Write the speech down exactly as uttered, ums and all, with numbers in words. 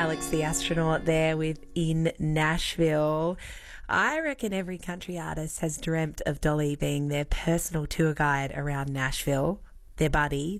Alex the astronaut there with In Nashville. I reckon every country artist has dreamt of Dolly being their personal tour guide around Nashville, their buddy,